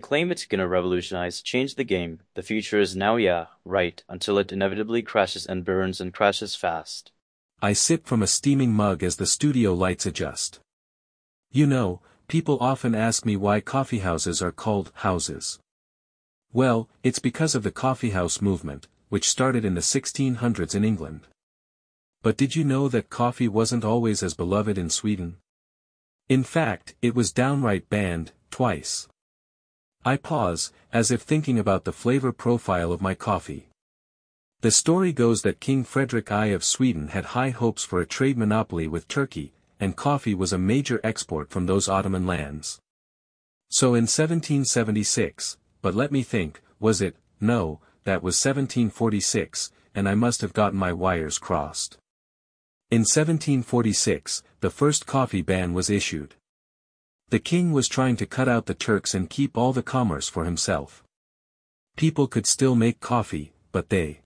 claim it's gonna revolutionize, change the game. The future is now, yeah, right, until it inevitably crashes and burns and crashes fast. I sip from a steaming mug as the studio lights adjust. You know, people often ask me why coffeehouses are called houses. Well, it's because of the coffeehouse movement, which started in the 1600s in England. But did you know that coffee wasn't always as beloved in Sweden? In fact, it was downright banned, twice. I pause, as if thinking about the flavor profile of my coffee. The story goes that King Frederick I of Sweden had high hopes for a trade monopoly with Turkey, and coffee was a major export from those Ottoman lands. So in 1776, but let me think, was it? No, that was 1746, and I must have gotten my wires crossed. In 1746, the first coffee ban was issued. The king was trying to cut out the Turks and keep all the commerce for himself. People could still make coffee, but they